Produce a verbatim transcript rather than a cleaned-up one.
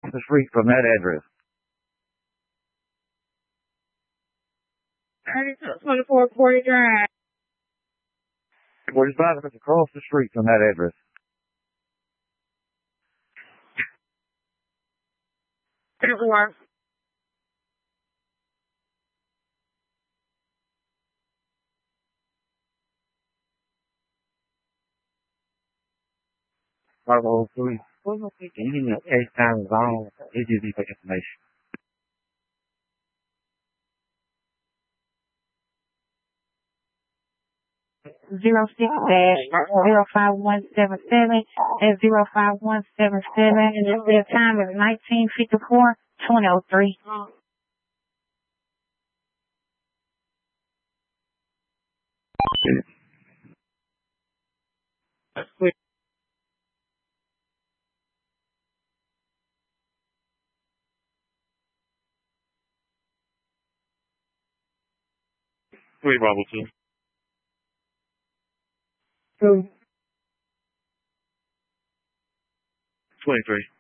the street from that address. twenty-four forty Drive. forty-five minutes across the street from that address. Everywhere. five oh three. You need a case time zone. It gives you the information. Zero six dash zero five one seven seven and zero five one seven seven, and the time is nineteen fifty four twenty oh three. Three Bravo two. Two. Twenty three.